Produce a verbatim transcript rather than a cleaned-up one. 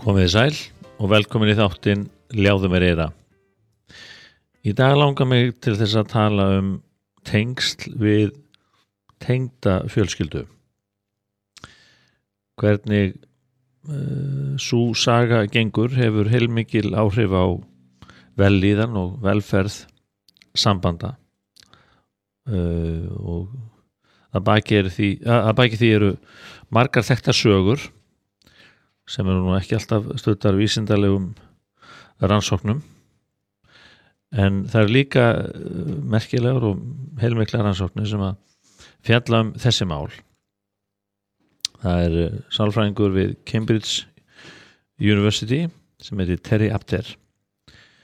Komið þið sæl og velkomin í þáttinn Ljáðu mér eyra. Í dag langar mig til þess að tala um tengsl við tengda fjölskyldu. Hvernig uh, sú saga gengur hefur heilmikil áhrif á vellíðan og velferð sambanda uh, og að baki, er því, að baki því eru margar þekktar sögur sem eru nú ekki alltaf studdar vísindalegum rannsóknum, en það er líka merkilegar og heilmiklar rannsóknir sem að fjalla um þessi mál. Það er sálfræðingur við Cambridge University sem heitir Terry Apter